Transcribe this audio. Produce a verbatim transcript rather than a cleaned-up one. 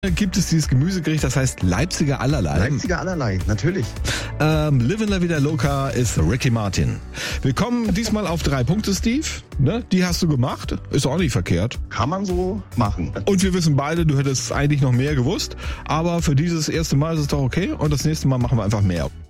Gibt es dieses Gemüsegericht, das heißt Leipziger Allerlei. Leipziger Allerlei, natürlich. Ähm, Live in La Vida Loca ist Ricky Martin. Wir kommen diesmal auf drei Punkte, Steve. Ne? Die hast du gemacht. Ist auch nicht verkehrt. Kann man so machen. Und wir wissen beide, du hättest eigentlich noch mehr gewusst. Aber für dieses erste Mal ist es doch okay. Und das nächste Mal machen wir einfach mehr.